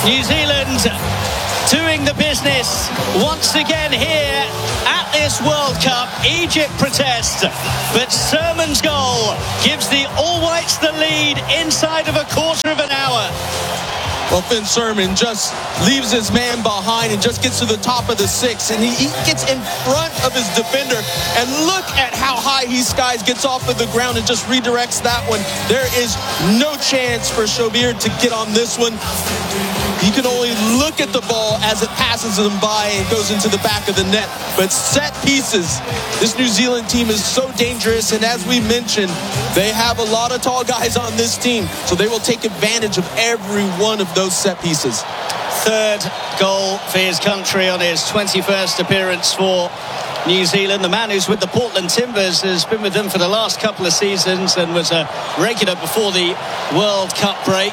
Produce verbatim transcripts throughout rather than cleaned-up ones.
New Zealand doing the business once again here at this World Cup. Egypt protest, but Surman's goal gives the All Whites the lead inside of a quarter of an hour. Well, Finn Surman just leaves his man behind and just gets to the top of the six, and he, he gets in front of his defender, and look at how high he skies, gets off of the ground and just redirects that one. There is no chance for Shobir to get on this one. You can only look at the ball as it passes him by and goes into the back of the net. But set pieces, this New Zealand team is so dangerous, and as we mentioned, they have a lot of tall guys on this team, so they will take advantage of every one of those set pieces. Third goal for his country on his twenty-first appearance for New Zealand. The man who's with the Portland Timbers has been with them for the last couple of seasons and was a regular before the World Cup break.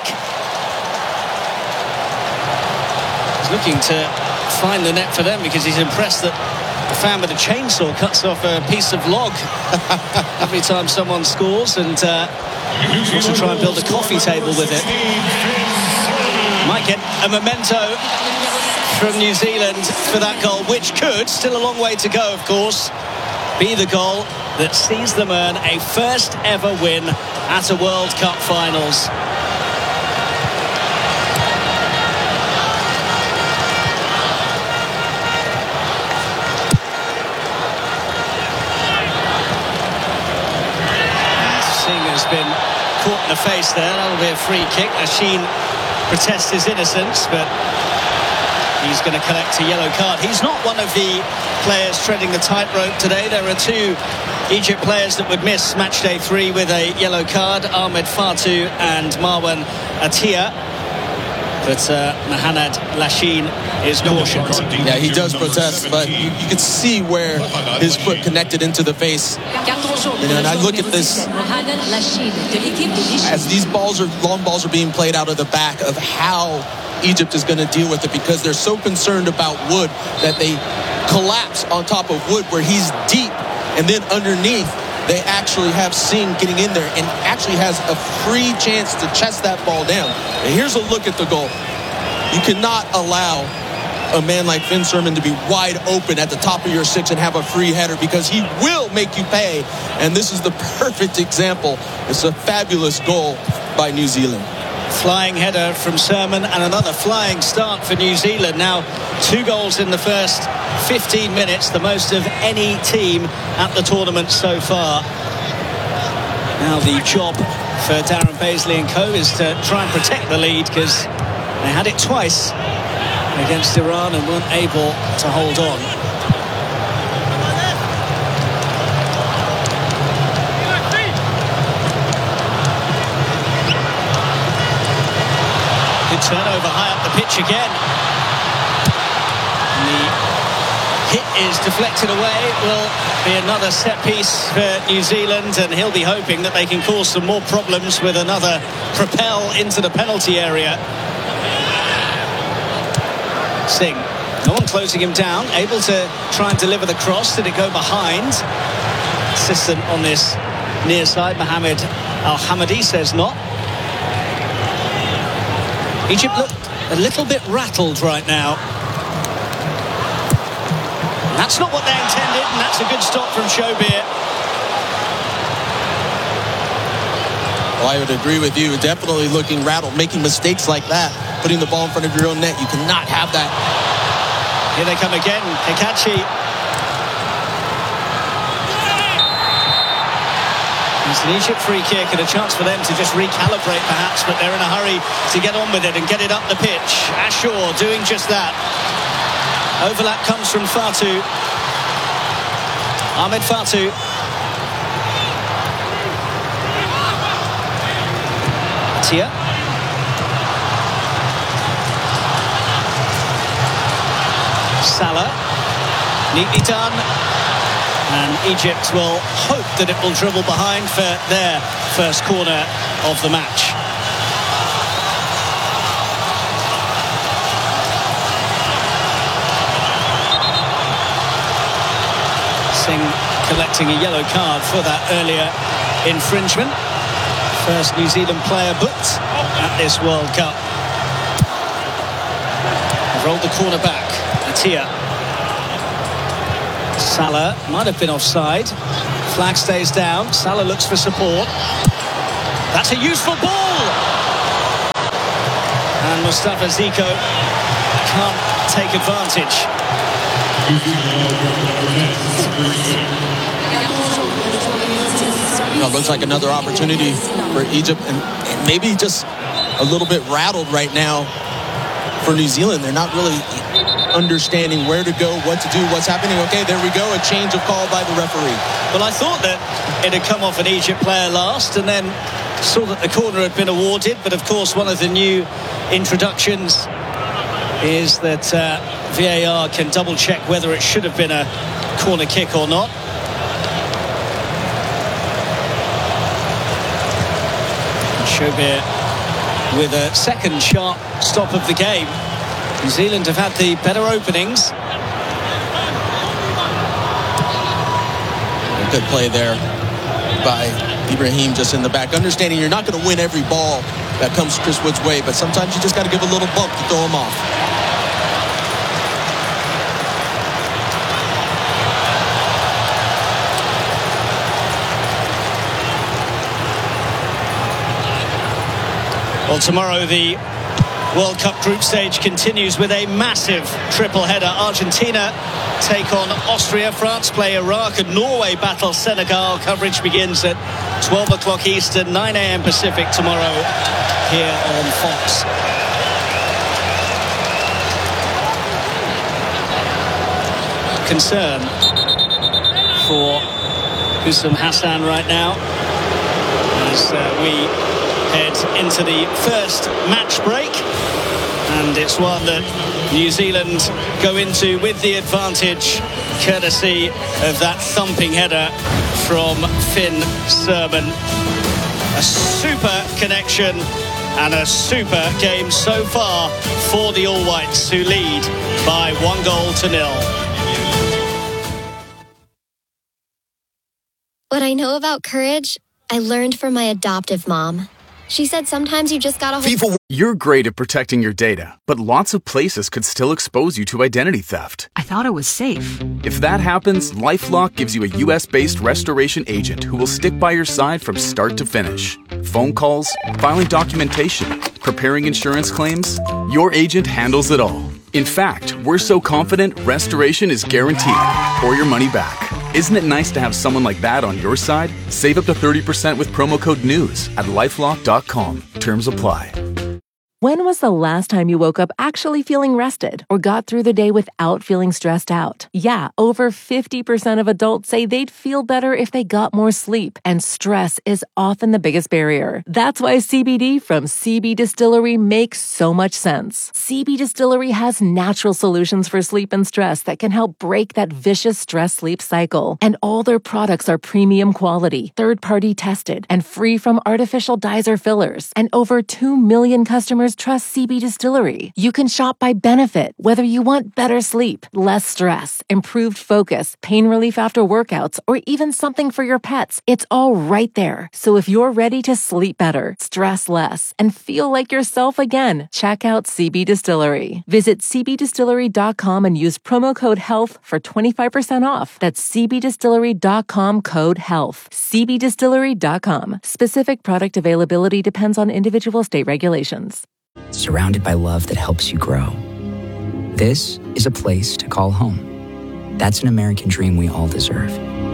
He's looking to find the net for them because he's impressed that the fan with a chainsaw cuts off a piece of log every time someone scores, and uh, wants to try and build a coffee table with it. Might get a memento from New Zealand for that goal, which could, still a long way to go, of course, be the goal that sees them earn a first ever win at a World Cup finals. Singh has been caught in the face there. That'll be a free kick. Ashin protests his innocence, but he's going to collect a yellow card. He's not one of the players treading the tightrope today. There are two Egypt players that would miss match day three with a yellow card, Ahmed Fatou and Marwan Atiyah. But uh, Mohamed Lashin is cautioned. Yeah, he does protest, but you, you can see where his foot connected into the face. You know, and I look at this as these balls are long balls are being played out of the back of how Egypt is going to deal with it, because they're so concerned about Wood that they collapse on top of Wood where he's deep, and then underneath they actually have Singh getting in there and actually has a free chance to chest that ball down. And here's a look at the goal. You cannot allow a man like Finn Surman to be wide open at the top of your six and have a free header, because he will make you pay. And this is the perfect example. It's a fabulous goal by New Zealand. Flying header from Surman and another flying start for New Zealand. Now two goals in the first fifteen minutes, the most of any team at the tournament so far. Now the job for Darren Paisley and co is to try and protect the lead, because they had it twice against Iran and weren't able to hold on. Good turnover high up the pitch again. And the hit is deflected away. Will be another set piece for New Zealand, and he'll be hoping that they can cause some more problems with another propel into the penalty area. Singh, no one closing him down, able to try and deliver the cross. Did it go behind? Assistant on this near side, Mohamed Al-Hamadi, says not. Egypt look a little bit rattled right now. That's not what they intended, and that's a good stop from Shobir. Well, I would agree with you. Definitely looking rattled, making mistakes like that, putting the ball in front of your own net. You cannot have that. Here they come again. Hikachi. It's an Egypt free kick and a chance for them to just recalibrate perhaps, but they're in a hurry to get on with it and get it up the pitch. Ashur doing just that. Overlap comes from Fatou. Ahmed Fatou. Tia. Salah. Neatly done. And Egypt will hope that it will dribble behind for their first corner of the match. Singh collecting a yellow card for that earlier infringement. First New Zealand player booked at this World Cup. rolled the corner back. Atia. Salah might have been offside. Flag stays down. Salah looks for support. That's a useful ball. And Mustafa Ziko can't take advantage. It looks like another opportunity for Egypt, and, and maybe just a little bit rattled right now for New Zealand. They're not really understanding where to go, what to do, what's happening. Okay, there we go, a change of call by the referee. Well, I thought that it had come off an Egypt player last, and then saw that the corner had been awarded. But of course, one of the new introductions is that uh, V A R can double check whether it should have been a corner kick or not. Shobir with a second sharp stop of the game. New Zealand have had the better openings. A good play there by Ibrahim, just in the back. Understanding you're not going to win every ball that comes Chris Wood's way, but sometimes you just got to give a little bump to throw him off. Well, tomorrow the World Cup group stage continues with a massive triple header. Argentina take on Austria, France play Iraq, and Norway battle Senegal. Coverage begins at twelve o'clock Eastern, nine a.m. Pacific tomorrow here on Fox. Concern for Husam Hassan right now as uh, we head into the first match break, and it's one that New Zealand go into with the advantage courtesy of that thumping header from Finn Serban. A super connection and a super game so far for the All Whites, who lead by one goal to nil. What I know about courage, I learned from my adoptive mom. She said sometimes you just gotta... People, you're great at protecting your data, but lots of places could still expose you to identity theft. I thought it was safe. If that happens, LifeLock gives you a U S-based restoration agent who will stick by your side from start to finish. Phone calls, filing documentation, preparing insurance claims, your agent handles it all. In fact, we're so confident restoration is guaranteed or your money back. Isn't it nice to have someone like that on your side? Save up to thirty percent with promo code NEWS at lifelock dot com. Terms apply. When was the last time you woke up actually feeling rested or got through the day without feeling stressed out? Yeah, over fifty percent of adults say they'd feel better if they got more sleep, and stress is often the biggest barrier. That's why C B D from C B Distillery makes so much sense. C B Distillery has natural solutions for sleep and stress that can help break that vicious stress-sleep cycle. And all their products are premium quality, third-party tested, and free from artificial dyes or fillers. And over two million customers trust C B Distillery. You can shop by benefit, whether you want better sleep, less stress, improved focus, pain relief after workouts, or even something for your pets. It's all right there. So if you're ready to sleep better, stress less, and feel like yourself again, check out C B Distillery. Visit c b distillery dot com and use promo code HEALTH for twenty-five percent off. That's c b distillery dot com code HEALTH. c b distillery dot com. Specific product availability depends on individual state regulations. Surrounded by love that helps you grow. This is a place to call home. That's an American dream we all deserve.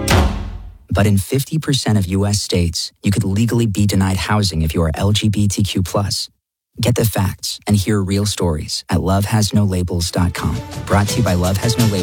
But in fifty percent of U S states, you could legally be denied housing if you are L G B T Q plus. Get the facts and hear real stories at love has no labels dot com. Brought to you by Love Has No Labels.